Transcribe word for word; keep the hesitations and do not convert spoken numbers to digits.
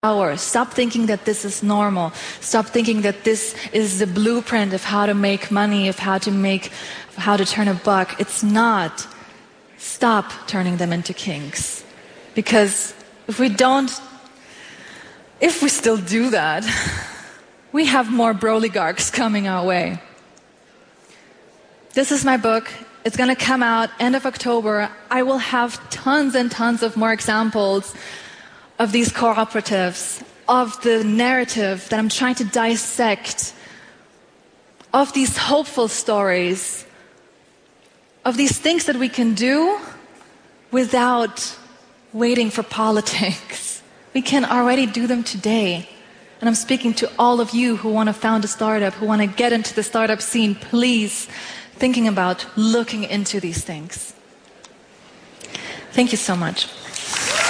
power. Stop thinking that this is normal. Stop thinking that this is the blueprint of how to make money, of how to make, how to turn a buck. It's not. Stop turning them into kings. Because if we don't, if we still do that, we have more broligarchs coming our way. This is my book. It's going to come out end of October. I will have tons and tons of more examples of these cooperatives, of the narrative that I'm trying to dissect, of these hopeful stories, of these things that we can do without waiting for politics. We can already do them today. And I'm speaking to all of you who want to found a startup, who want to get into the startup scene. Please, thinking about looking into these things. Thank you so much.